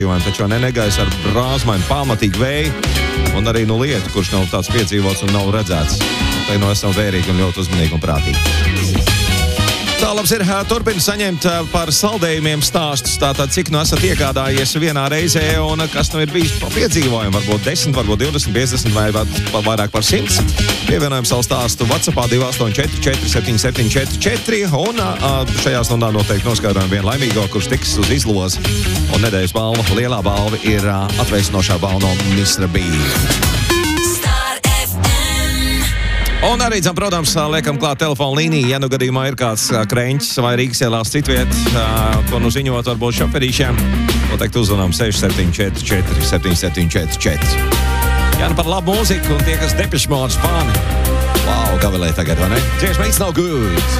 taču negais ar brāzmainu pamatīgi vēju un arī lietu, kurš nav tāds piedzīvots un nav redzēts. Tai esam vērīgi un ļoti uzmanīgi un prātīgi. Tālāps ir turpina saņemt par saldējumiem stāstus. Tātad, cik esat iegādājies vienā reizē un kas ir bijis piedzīvojumi? Varbūt 10, varbūt 20, 50 vai vairāk par 100. Pievienojam savu stāstu WhatsAppā 284 7744 un šajā stundā noteikti noskaidrojam vienu laimīgo, kurš tiks uz izlozi. Un nedēļas balva, lielā balva ir atveicinošā balva no Mr. B. Un arī, protams, liekam klāt telefonu līniju, ja nu gadījumā ir kāds kreņķis vai Rīgas ielās citviet, ko ziņot varbūt šoferīšiem. Noteikti uzvanām 6744 7744. Jā, nu par labu mūziku un tie, kas Depeche Mode spāni. Wow, gavilē tagad, vai ne? Dziesma It's No Good.